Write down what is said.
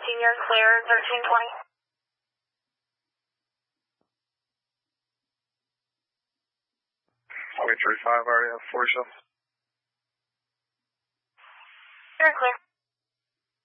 you're clear, 1320. 335 RAF 47. You're clear.